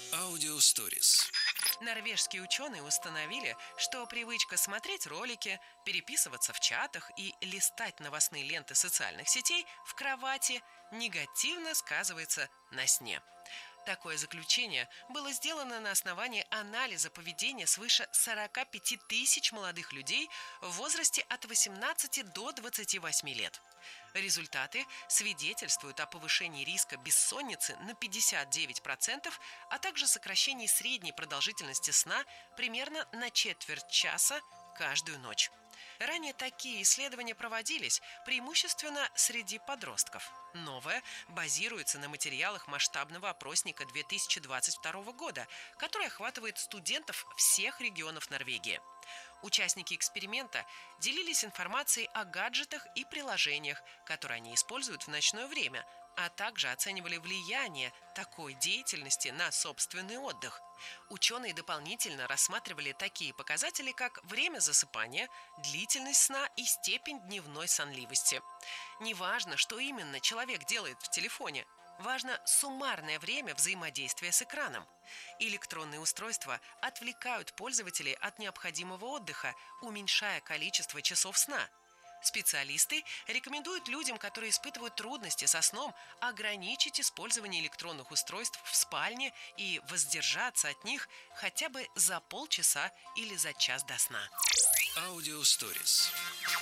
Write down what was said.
Аудиосторис. Норвежские ученые установили, что привычка смотреть ролики, переписываться в чатах и листать новостные ленты социальных сетей в кровати негативно сказывается на сне. Такое заключение было сделано на основании анализа поведения свыше 45 тысяч молодых людей в возрасте от 18 до 28 лет. Результаты свидетельствуют о повышении риска бессонницы на 59%, а также сокращении средней продолжительности сна примерно на четверть часа каждую ночь. Ранее такие исследования проводились преимущественно среди подростков. Новое базируется на материалах масштабного опросника 2022 года, который охватывает студентов всех регионов Норвегии. Участники эксперимента делились информацией о гаджетах и приложениях, которые они используют в ночное время, а также оценивали влияние такой деятельности на собственный отдых. Ученые дополнительно рассматривали такие показатели, как время засыпания, длительность сна и степень дневной сонливости. Неважно, что именно человек делает в телефоне, важно суммарное время взаимодействия с экраном. Электронные устройства отвлекают пользователей от необходимого отдыха, уменьшая количество часов сна. Специалисты рекомендуют людям, которые испытывают трудности со сном, ограничить использование электронных устройств в спальне и воздержаться от них хотя бы за полчаса или за час до сна. Аудиосторис.